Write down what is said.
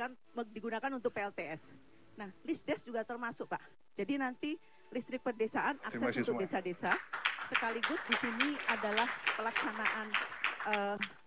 digunakan untuk PLTS. Nah, Lisdes juga termasuk, Pak. Jadi nanti listrik pedesaan akses untuk desa-desa, sekaligus di sini adalah pelaksanaan